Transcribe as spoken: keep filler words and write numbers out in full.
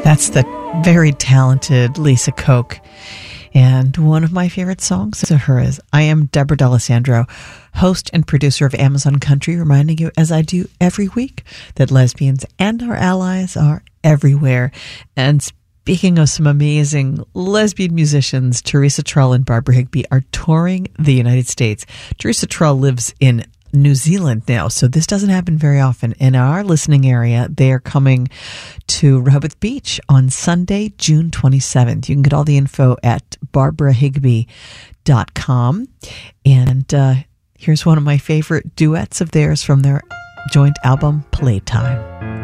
That's the very talented Lisa Koch. And one of my favorite songs of her is I Am Deborah D'Alessandro, host and producer of Amazon Country, reminding you, as I do every week, that lesbians and our allies are everywhere. And speaking of some amazing lesbian musicians, Teresa Trull and Barbara Higbee are touring the United States. Teresa Trull lives in New Zealand now, so this doesn't happen very often. In our listening area, they are coming to Rehoboth Beach on Sunday, June twenty-seventh. You can get all the info at barbara higbee dot com. And uh, here's one of my favorite duets of theirs from their joint album, Playtime.